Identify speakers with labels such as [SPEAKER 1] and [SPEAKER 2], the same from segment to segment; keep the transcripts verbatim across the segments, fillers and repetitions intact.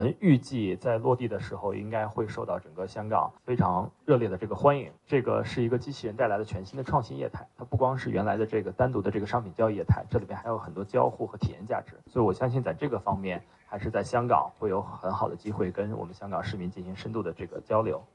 [SPEAKER 1] 预计在落地的时候，应该会受到整个香港非常热烈的这个欢迎。这个是一个机器人带来的全新的创新业态，它不光是原来的这个单独的这个商品交易业态，这里边还有很多交互和体验价值。所以我相信在这个方面，还是在香港会有很好的机会跟我们香港市民进行深度的这个交流。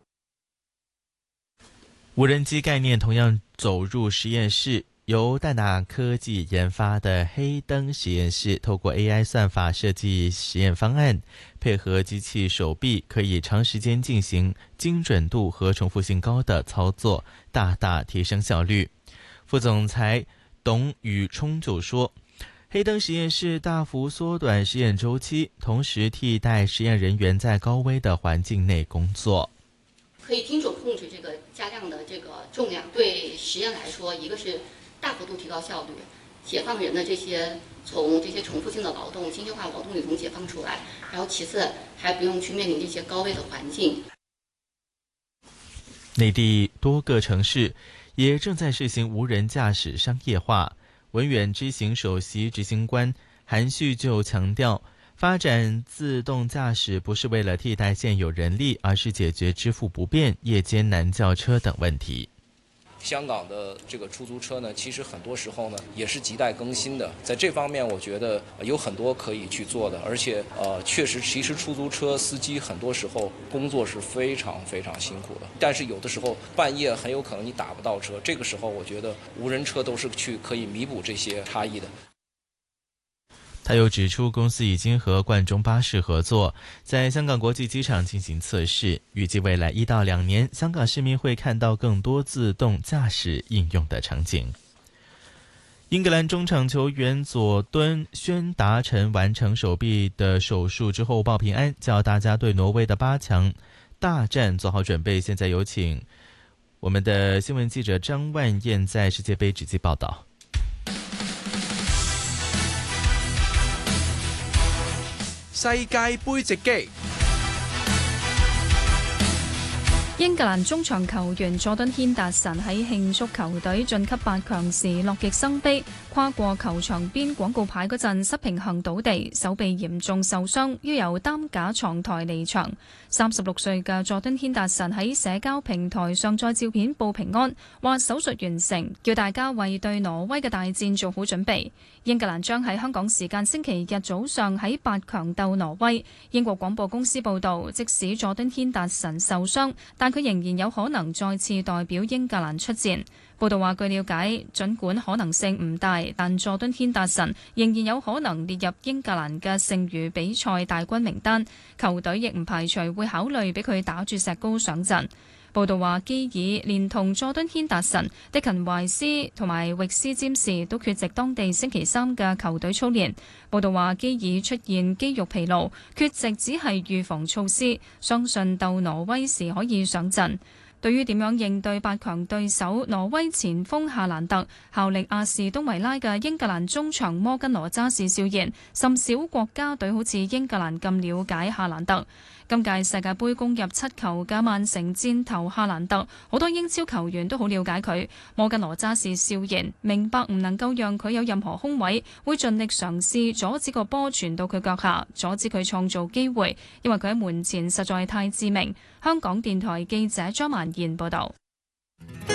[SPEAKER 2] 无人机概念同样走入实验室。由淡达科技研发的黑灯实验室，透过 A I 算法设计实验方案，配合机器手臂，可以长时间进行精准度和重复性高的操作，大大提升效率。副总裁董宇冲就说，黑灯实验室大幅缩短实验周期，同时替代实验人员在高危的环境内工作。
[SPEAKER 3] 可以精准控制这个加量的这个重量，对实验来说，一个是大幅度提高效率，解放人的这些从这些重复性的劳动、精细化劳动里头解放出来，然后其次还不用去面临这些高危的环境。
[SPEAKER 2] 内地多个城市也正在试行无人驾驶商业化。文远知行首席执行官韩旭就强调，发展自动驾驶不是为了替代现有人力，而是解决支付不便、夜间难叫车等问题。
[SPEAKER 4] 香港的这个出租车呢，其实很多时候呢也是亟待更新的，在这方面我觉得有很多可以去做的，而且呃，确实，其实出租车司机很多时候工作是非常非常辛苦的，但是有的时候半夜很有可能你打不到车，这个时候我觉得无人车都是去可以弥补这些差异的。
[SPEAKER 2] 他又指出，公司已经和冠中巴士合作，在香港国际机场进行测试，预计未来一到两年，香港市民会看到更多自动驾驶应用的场景。英格兰中场球员佐敦宣达臣完成手臂的手术之后报平安，叫大家对挪威的八强大战做好准备。现在有请我们的新闻记者张万燕在世界杯直击报道。
[SPEAKER 5] 世界盃直擊。
[SPEAKER 6] 英格蘭中場球員佐敦軒達臣喺慶祝球隊晉級八強時樂極生悲，跨過球場邊廣告牌嗰陣失平衡倒地，手臂嚴重受傷，要由擔架床台離場。三十六歲嘅佐敦軒達臣喺社交平台上載照片報平安，話手術完成，叫大家為對挪威嘅大戰做好準備。英格蘭將喺香港時間星期日早上喺八強鬥挪威。英國廣播公司報導，即使佐敦軒達臣受傷，但佢仍然有可能再次代表英格蘭出戰。報道話，據了解，儘管可能性唔大，但佐敦軒達臣仍然有可能列入英格蘭嘅剩餘比賽大軍名單。球隊亦唔排除會考慮俾佢打住石膏上陣。報道話，基爾連同佐敦軒達臣、迪勤懷斯同埋域斯占士都缺席當地星期三嘅球隊操練。報道話，基爾出現肌肉疲勞，缺席只係預防措施，相信鬥挪威時可以上陣。對於點樣應對八強對手挪威前鋒夏蘭特，效力阿士東維拉嘅英格蘭中場摩根羅渣士笑言，甚少國家隊好似英格蘭咁了解夏蘭特。今屆世界盃攻入七球嘅曼城箭頭夏蘭特，好多英超球員都好了解佢。摩根羅渣士笑言，明白唔能夠讓佢有任何空位，會盡力嘗試阻止個波傳到佢腳下，阻止佢創造機會，因為佢喺門前實在太致命。香港電台記者張曼燕報導。